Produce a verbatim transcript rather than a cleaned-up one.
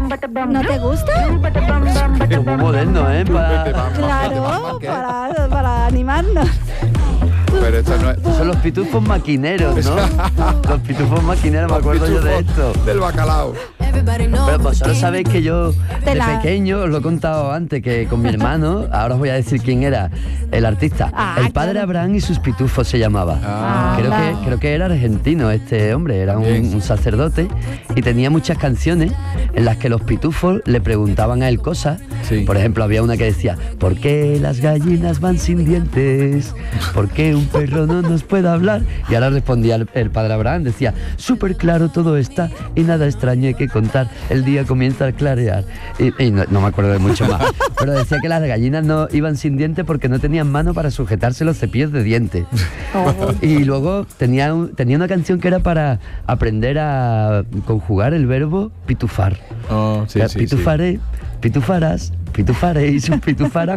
¿No te gusta? Esto es muy moderno, ¿eh? Para... Claro, para, para animarnos. Pero esto no es... Son los pitufos maquineros, ¿no? Los pitufos maquineros, me acuerdo yo de esto. Del bacalao. Pero vosotros sabéis que yo de la... pequeño, os lo he contado antes, que con mi hermano, ahora os voy a decir quién era el artista. Ah, el padre claro. Abraham y sus pitufos se llamaba. Ah, creo, que, creo que era argentino este hombre, era un, un sacerdote y tenía muchas canciones en las que los pitufos le preguntaban a él cosas. Sí. Por ejemplo, había una que decía: ¿por qué las gallinas van sin dientes? ¿Por qué un perro no nos puede hablar? Y ahora respondía el, el padre Abraham, decía: súper claro todo está y nada extraño hay que contar, el día comienza a clarear. Y, y no, no me acuerdo de mucho más, pero decía que las gallinas no iban sin dientes porque no tenían mano para sujetarse los cepillos de dientes. Oh. Y luego tenía, un, tenía una canción que era para aprender a conjugar el verbo pitufar. Oh, sí, sí, Pitufaré, sí. pitufaras, pitufaréis, pitufarán.